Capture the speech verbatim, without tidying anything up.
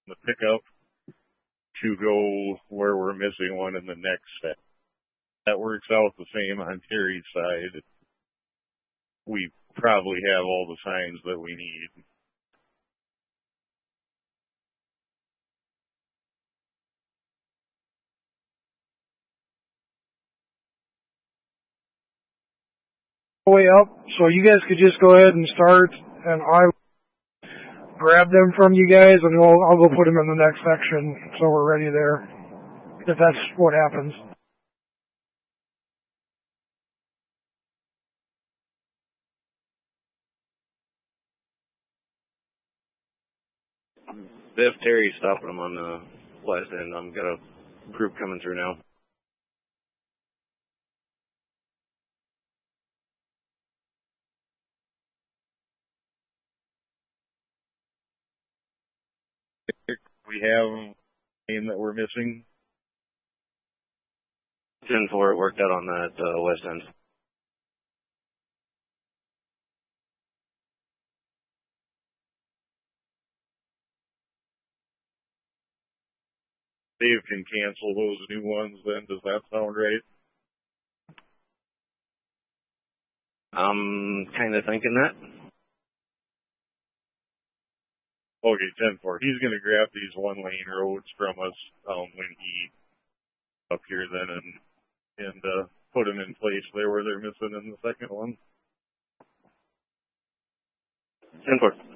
the pickup to go where we're missing one in the next set. That works out the same on Terry's side. We probably have all the signs that we need. Way up, so you guys could just go ahead and start, and I grab them from you guys, and we'll, I'll go put them in the next section, so we're ready there, if that's what happens. If Terry's stopping them on the west end, I've got a group coming through now. We have a name that we're missing. ten four, it worked out on that uh, west end. Dave can cancel those new ones then. Does that sound right? I'm kind of thinking that. Okay, ten four. He's going to grab these one-lane roads from us um, when he up here then and and uh, put them in place there where they're missing in the second one. ten four.